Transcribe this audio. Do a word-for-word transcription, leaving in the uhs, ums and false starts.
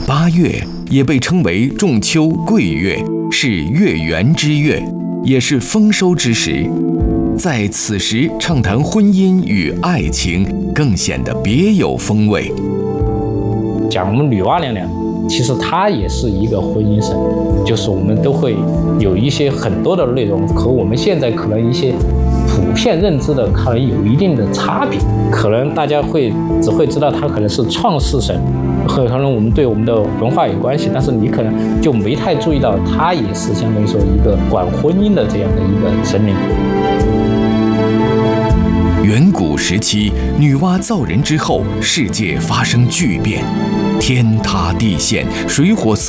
八月也被称为仲秋桂月，是月圆之月，也是丰收之时。在此时畅谈婚姻与爱情，更显得别有风味。 讲我们女娲娘娘，其实她也是一个婚姻神，就是我们都会有一些很多的内容和我们现在可能一些普遍认知的可能有一定的差别，可能大家会只会知道她可能是创世神，和可能我们对我们的文化有关系，但是你可能就没太注意到她也是相当于说一个管婚姻的这样的一个神灵。 远古时期，女娲造人之后，世界发生巨变，天塌地陷，水火四